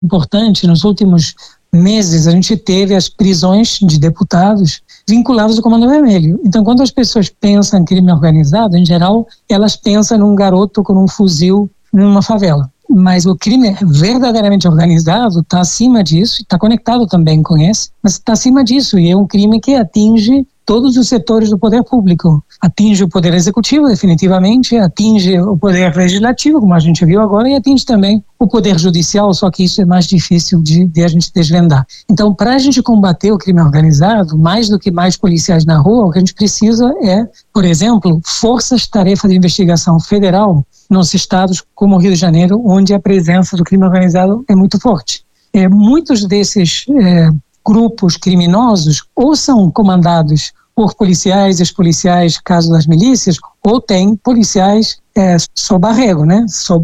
importante, nos últimos meses a gente teve as prisões de deputados vinculados ao Comando Vermelho. Então, quando as pessoas pensam em crime organizado, em geral, elas pensam num garoto com um fuzil numa favela. Mas o crime verdadeiramente organizado está acima disso, está conectado também com esse, mas está acima disso, e é um crime que atinge todos os setores do poder público. Atinge o poder executivo, definitivamente, atinge o poder legislativo, como a gente viu agora, e atinge também o poder judicial, só que isso é mais difícil de a gente desvendar. Então, para a gente combater o crime organizado, mais do que mais policiais na rua, o que a gente precisa é, por exemplo, forças-tarefa de investigação federal nos estados como o Rio de Janeiro, onde a presença do crime organizado é muito forte. Muitos desses grupos criminosos ou são comandados por policiais, ex-policiais, caso das milícias, ou tem policiais sob arrego, né? Sob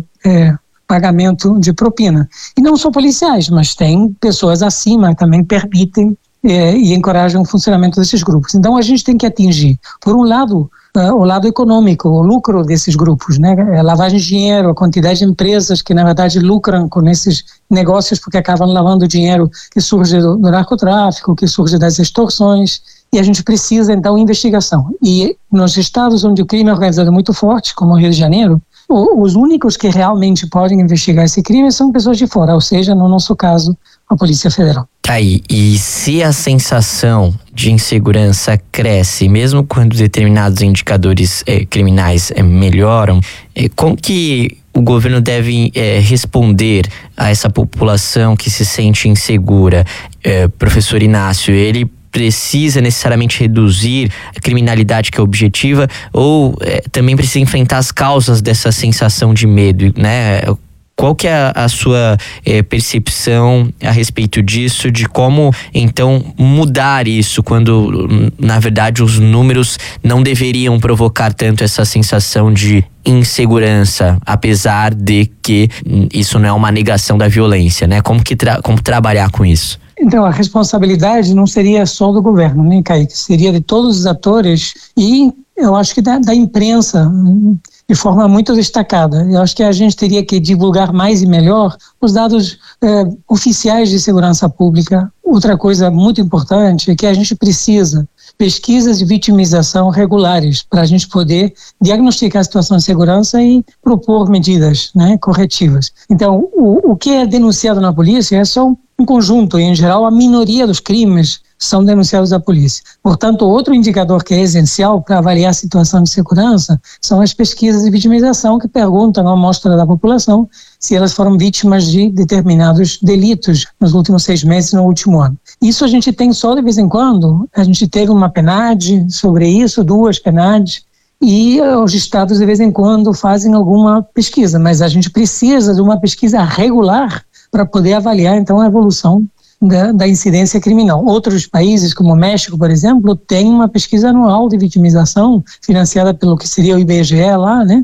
pagamento de propina. E não só policiais, mas tem pessoas acima que também permitem e encorajam o funcionamento desses grupos. Então a gente tem que atingir, por um lado, o lado econômico, o lucro desses grupos, né? A lavagem de dinheiro, a quantidade de empresas que na verdade lucram com esses negócios porque acabam lavando dinheiro que surge do narcotráfico, que surge das extorsões, e a gente precisa então investigação. E nos estados onde o crime organizado é muito forte, como o Rio de Janeiro, os únicos que realmente podem investigar esse crime são pessoas de fora, ou seja, no nosso caso, a Polícia Federal. Aí, e se a sensação de insegurança cresce, mesmo quando determinados indicadores criminais melhoram, como que o governo deve responder a essa população que se sente insegura? Professor Inácio, ele precisa necessariamente reduzir a criminalidade que é objetiva ou também precisa enfrentar as causas dessa sensação de medo, né? Qual que é a sua percepção a respeito disso, de como então mudar isso quando na verdade os números não deveriam provocar tanto essa sensação de insegurança, apesar de que isso não é uma negação da violência, né? Como trabalhar com isso? Então, a responsabilidade não seria só do governo, né, Kaique? Seria de todos os atores e eu acho que da imprensa, de forma muito destacada. Eu acho que a gente teria que divulgar mais e melhor os dados oficiais de segurança pública. Outra coisa muito importante é que a gente precisa pesquisas de vitimização regulares para a gente poder diagnosticar a situação de segurança e propor medidas, né, corretivas. Então, o que é denunciado na polícia é só um conjunto, e em geral a minoria dos crimes são denunciados à polícia. Portanto, outro indicador que é essencial para avaliar a situação de segurança são as pesquisas de vitimização que perguntam à amostra da população se elas foram vítimas de determinados delitos nos últimos 6 meses, no último ano. Isso a gente tem só de vez em quando. A gente teve uma PNAD sobre isso, 2 PNADs, e os estados de vez em quando fazem alguma pesquisa, mas a gente precisa de uma pesquisa regular para poder avaliar então a evolução da incidência criminal. Outros países, como o México, por exemplo, têm uma pesquisa anual de vitimização financiada pelo que seria o IBGE lá, né?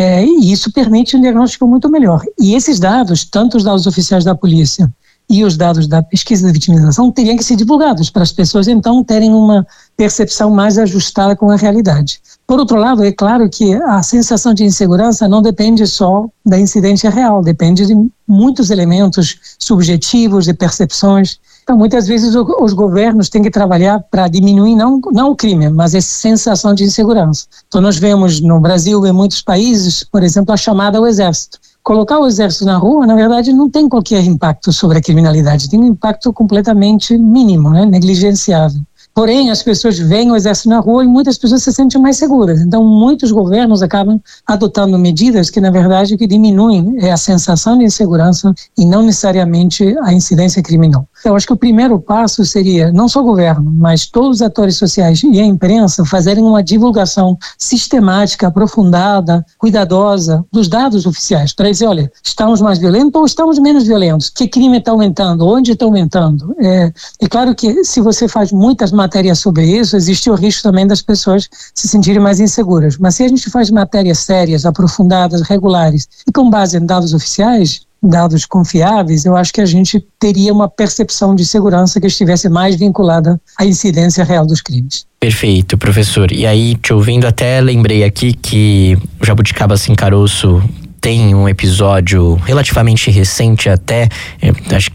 E isso permite um diagnóstico muito melhor. E esses dados, tanto os dados oficiais da polícia e os dados da pesquisa de vitimização, teriam que ser divulgados para as pessoas então terem uma percepção mais ajustada com a realidade. Por outro lado, é claro que a sensação de insegurança não depende só da incidência real, depende de muitos elementos subjetivos, de percepções. Então, muitas vezes os governos têm que trabalhar para diminuir não o crime, mas essa sensação de insegurança. Então, nós vemos no Brasil e em muitos países, por exemplo, a chamada ao exército. Colocar o exército na rua, na verdade, não tem qualquer impacto sobre a criminalidade, tem um impacto completamente mínimo, né, negligenciável. Porém, as pessoas veem o exército na rua e muitas pessoas se sentem mais seguras. Então, muitos governos acabam adotando medidas que, na verdade, que diminuem a sensação de insegurança e não necessariamente a incidência criminal. Eu acho que o primeiro passo seria, não só o governo, mas todos os atores sociais e a imprensa fazerem uma divulgação sistemática, aprofundada, cuidadosa dos dados oficiais, para dizer, olha, estamos mais violentos ou estamos menos violentos? Que crime está aumentando? Onde está aumentando? É claro que se você faz muitas matérias sobre isso, existe o risco também das pessoas se sentirem mais inseguras. Mas se a gente faz matérias sérias, aprofundadas, regulares e com base em dados oficiais, dados confiáveis, eu acho que a gente teria uma percepção de segurança que estivesse mais vinculada à incidência real dos crimes. Perfeito, professor. E aí, te ouvindo, até lembrei aqui que o Jabuticaba Sem Caroço tem um episódio relativamente recente até, acho